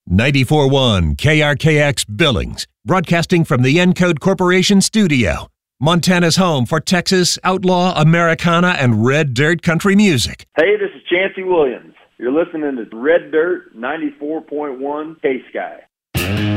94.1 KRKX Billings, broadcasting from the Encode Corporation studio. Montana's home for Texas, outlaw, Americana, and red dirt country music. Hey, this is Chancey Williams. You're listening to Red Dirt 94.1 K-Sky.